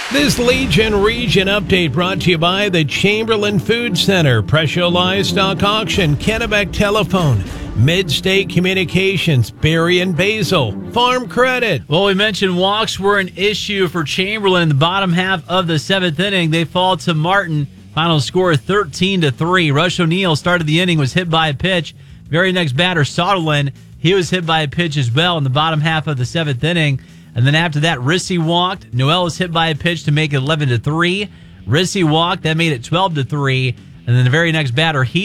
This Legion Region update brought to you by the Chamberlain Food Center, Presho Livestock Auction, Kennebec Telephone, Mid-State Communications, Berry and Basil, Farm Credit. Well, we mentioned walks were an issue for Chamberlain in the bottom half of the seventh inning. They fall to Martin. Final score 13-3. Rush O'Neill started the inning, was hit by a pitch. Very next batter, Soderlin, he was hit by a pitch as well in the bottom half of the seventh inning. And then after that, Rissy walked. Noel was hit by a pitch to make it 11-3. Rissy walked. That made it 12-3. And then the very next batter, he